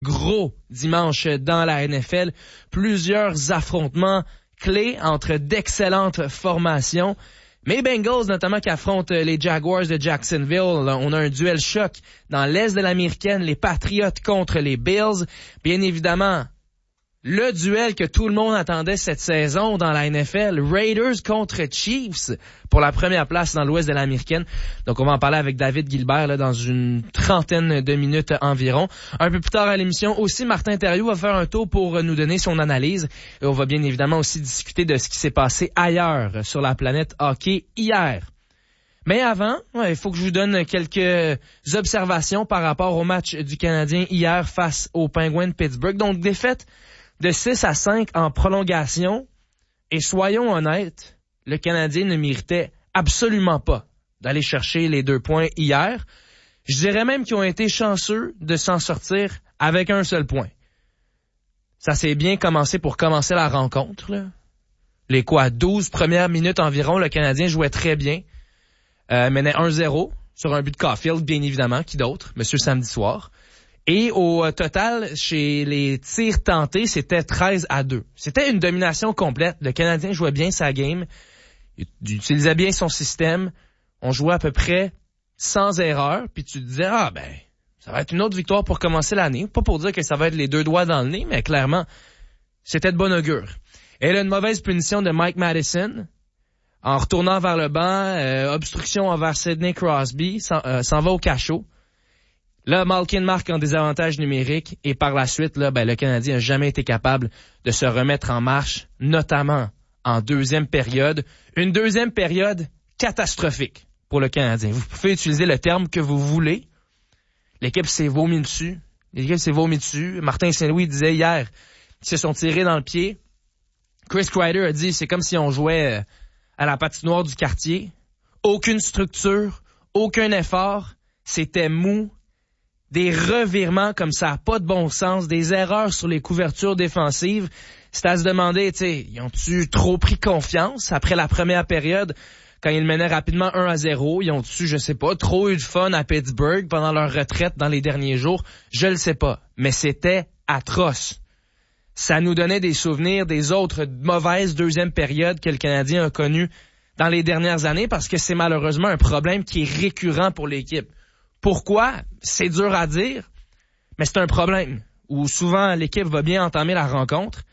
gros dimanche dans la NFL. Plusieurs affrontements clés entre d'excellentes formations. Mais Bengals, notamment, qui affrontent les Jaguars de Jacksonville. On a un duel choc dans l'Est de l'Américaine, les Patriots contre les Bills. Bien évidemment, le duel que tout le monde attendait cette saison dans la NFL, Raiders contre Chiefs pour la première place dans l'Ouest de l'Américaine. Donc, on va en parler avec David Gilbert là, dans une trentaine de minutes environ. Un peu plus tard à l'émission, aussi, Martin Thériault va faire un tour pour nous donner son analyse. Et on va bien évidemment aussi discuter de ce qui s'est passé ailleurs sur la planète hockey hier. Mais avant, il faut que je vous donne quelques observations par rapport au match du Canadien hier face aux Penguins de Pittsburgh. Donc, défaite de 6-5 en prolongation. Et soyons honnêtes, le Canadien ne méritait absolument pas d'aller chercher les 2 points hier. Je dirais même qu'ils ont été chanceux de s'en sortir avec un seul point. Ça s'est bien commencé pour commencer la rencontre, là. Les 12 premières minutes environ, le Canadien jouait très bien. Menait 1-0 sur un but de Caulfield, bien évidemment. Qui d'autre? Monsieur Samedi Soir. Et au total, chez les tirs tentés, c'était 13-2. C'était une domination complète. Le Canadien jouait bien sa game. Il utilisait bien son système. On jouait à peu près sans erreur. Puis tu te disais, ça va être une autre victoire pour commencer l'année. Pas pour dire que ça va être les 2 doigts dans le nez, mais clairement, c'était de bon augure. Et là, une mauvaise punition de Mike Madison. En retournant vers le banc, obstruction envers Sidney Crosby, s'en va au cachot. Là, Malkin marque en désavantage numérique et par la suite, le Canadien n'a jamais été capable de se remettre en marche, notamment en deuxième période. Une deuxième période catastrophique pour le Canadien. Vous pouvez utiliser le terme que vous voulez. L'équipe s'est vomi dessus. Martin Saint-Louis disait hier qu'ils se sont tirés dans le pied. Chris Kreider a dit c'est comme si on jouait à la patinoire du quartier. Aucune structure, aucun effort. C'était mou. Des revirements comme ça, pas de bon sens, des erreurs sur les couvertures défensives. C'est à se demander, ils ont-tu trop pris confiance après la première période quand ils menaient rapidement 1-0? Ils ont-tu, je sais pas, trop eu de fun à Pittsburgh pendant leur retraite dans les derniers jours? Je le sais pas, mais c'était atroce. Ça nous donnait des souvenirs des autres mauvaises deuxièmes périodes que le Canadien a connues dans les dernières années parce que c'est malheureusement un problème qui est récurrent pour l'équipe. Pourquoi? C'est dur à dire, mais c'est un problème où souvent l'équipe va bien entamer la rencontre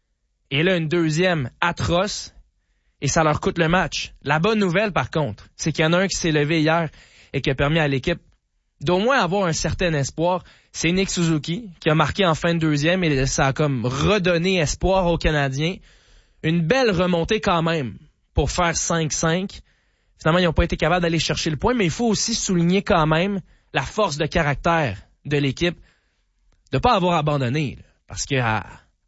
et là une deuxième atroce et ça leur coûte le match. La bonne nouvelle par contre, c'est qu'il y en a un qui s'est levé hier et qui a permis à l'équipe d'au moins avoir un certain espoir. C'est Nick Suzuki qui a marqué en fin de deuxième et ça a comme redonné espoir aux Canadiens. Une belle remontée quand même pour faire 5-5. Finalement, ils n'ont pas été capables d'aller chercher le point, mais il faut aussi souligner quand même la force de caractère de l'équipe de pas avoir abandonné. Là. Parce qu'à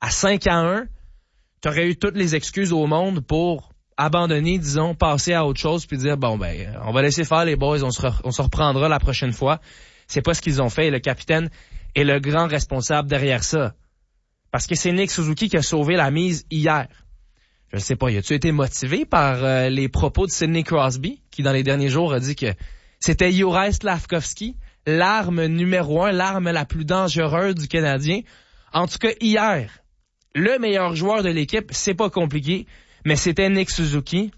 5-1, tu aurais eu toutes les excuses au monde pour abandonner, disons, passer à autre chose puis dire, on va laisser faire les boys, on se reprendra la prochaine fois. C'est pas ce qu'ils ont fait et le capitaine est le grand responsable derrière ça. Parce que c'est Nick Suzuki qui a sauvé la mise hier. Je ne sais pas, as-tu été motivé par les propos de Sidney Crosby, qui dans les derniers jours a dit que c'était Juraj Slafkovský, l'arme numéro 1, l'arme la plus dangereuse du Canadien. En tout cas, hier, le meilleur joueur de l'équipe, c'est pas compliqué, mais c'était Nick Suzuki.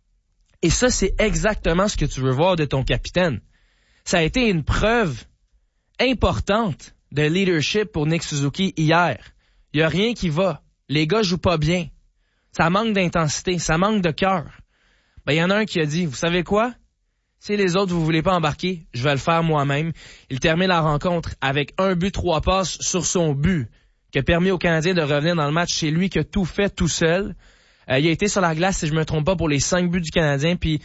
Et ça, c'est exactement ce que tu veux voir de ton capitaine. Ça a été une preuve importante de leadership pour Nick Suzuki hier. Il y a rien qui va. Les gars jouent pas bien. Ça manque d'intensité, ça manque de cœur. Il y en a un qui a dit, vous savez quoi? Si les autres vous voulez pas embarquer, je vais le faire moi-même. Il termine la rencontre avec 1 but, 3 passes sur son but, qui a permis aux Canadiens de revenir dans le match. C'est lui qui a tout fait tout seul. Il a été sur la glace, si je me trompe pas, pour les 5 buts du Canadien, puis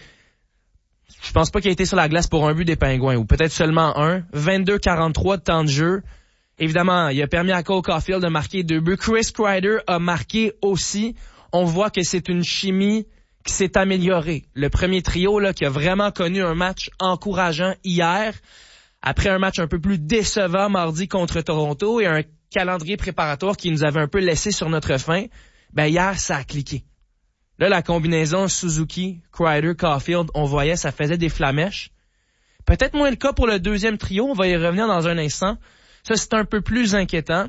je pense pas qu'il a été sur la glace pour un but des Pingouins, ou peut-être seulement un. 22-43 de temps de jeu. Évidemment, il a permis à Cole Caulfield de marquer 2 buts. Chris Kreider a marqué aussi. On voit que c'est une chimie qui s'est améliorée. Le premier trio là qui a vraiment connu un match encourageant hier, après un match un peu plus décevant mardi contre Toronto et un calendrier préparatoire qui nous avait un peu laissé sur notre faim, hier, ça a cliqué. Là, la combinaison Suzuki, Kreider, Caulfield, on voyait, ça faisait des flamèches. Peut-être moins le cas pour le deuxième trio, on va y revenir dans un instant. Ça, c'est un peu plus inquiétant.